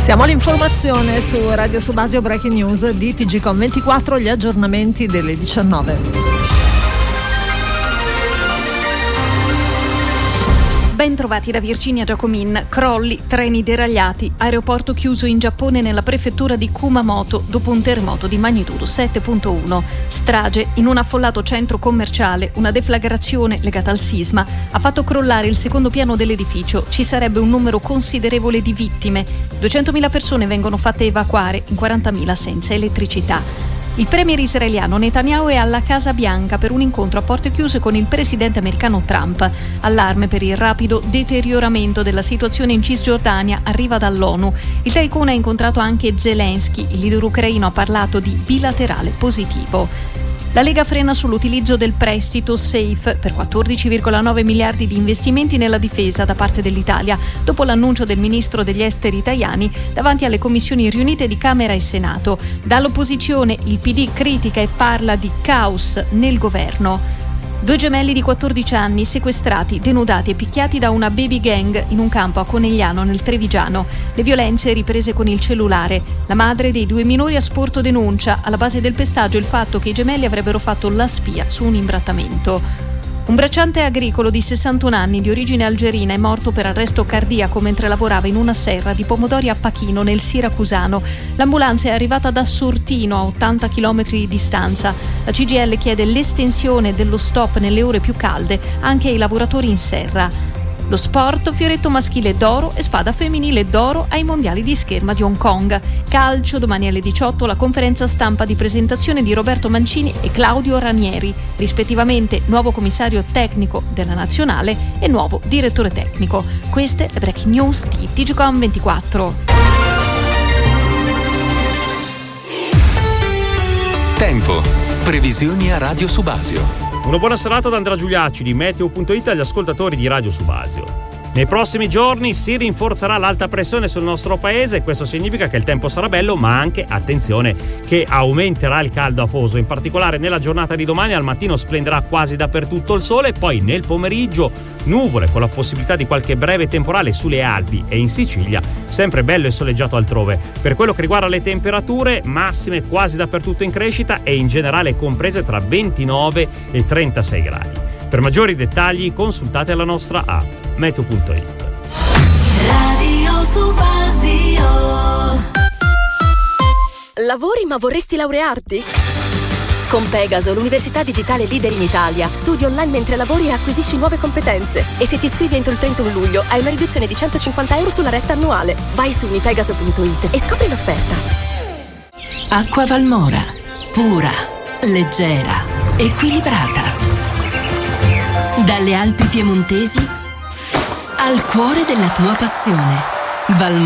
Siamo all'informazione su Radio Subasio Breaking News di TGcom24, gli aggiornamenti delle 19. Ben trovati da Virginia Giacomin. Crolli, treni deragliati, aeroporto chiuso in Giappone nella prefettura di Kumamoto dopo un terremoto di magnitudo 7.1. Strage in un affollato centro commerciale. Una deflagrazione legata al sisma ha fatto crollare il secondo piano dell'edificio. Ci sarebbe un numero considerevole di vittime. 200.000 persone vengono fatte evacuare, in 40.000 senza elettricità. Il premier israeliano Netanyahu è alla Casa Bianca per un incontro a porte chiuse con il presidente americano Trump. Allarme per il rapido deterioramento della situazione in Cisgiordania arriva dall'ONU. Il tycoon ha incontrato anche Zelensky. Il leader ucraino ha parlato di bilaterale positivo. La Lega frena sull'utilizzo del prestito SAFE per 14,9 miliardi di investimenti nella difesa da parte dell'Italia, dopo l'annuncio del ministro degli esteri Tajani davanti alle commissioni riunite di Camera e Senato. Dall'opposizione il PD critica e parla di caos nel governo. 2 gemelli di 14 anni sequestrati, denudati e picchiati da una baby gang in un campo a Conegliano nel Trevigiano. Le violenze riprese con il cellulare. La madre dei 2 minori ha sporto denuncia. Alla base del pestaggio il fatto che i gemelli avrebbero fatto la spia su un imbrattamento. Un bracciante agricolo di 61 anni di origine algerina è morto per arresto cardiaco mentre lavorava in una serra di pomodori a Pachino nel Siracusano. L'ambulanza è arrivata da Sortino, a 80 km di distanza. La CGIL chiede l'estensione dello stop nelle ore più calde anche ai lavoratori in serra. Lo sport, fioretto maschile d'oro e spada femminile d'oro ai mondiali di scherma di Hong Kong. Calcio, domani alle 18 la conferenza stampa di presentazione di Roberto Mancini e Claudio Ranieri, rispettivamente nuovo commissario tecnico della nazionale e nuovo direttore tecnico. Queste le breaking news di TGcom24. Tempo. Previsioni a Radio Subasio. Una buona serata da Andrea Giuliacci di Meteo.it agli ascoltatori di Radio Subasio. Nei prossimi giorni si rinforzerà l'alta pressione sul nostro paese e questo significa che il tempo sarà bello, ma anche, attenzione, che aumenterà il caldo afoso. In particolare nella giornata di domani al mattino splenderà quasi dappertutto il sole, poi nel pomeriggio nuvole con la possibilità di qualche breve temporale sulle Alpi e in Sicilia, sempre bello e soleggiato altrove. Per quello che riguarda le temperature, massime quasi dappertutto in crescita e in generale comprese tra 29 e 36 gradi. Per maggiori dettagli consultate la nostra app Meteo.it. Radio Subasio. Lavori ma vorresti laurearti? Con Pegaso, l'università digitale leader in Italia, studi online mentre lavori e acquisisci nuove competenze. E se ti iscrivi entro il 31 luglio hai una riduzione di €150 sulla retta annuale. Vai su unipegaso.it e scopri l'offerta. Acqua Valmora, pura, leggera, equilibrata. Dalle Alpi piemontesi al cuore della tua passione.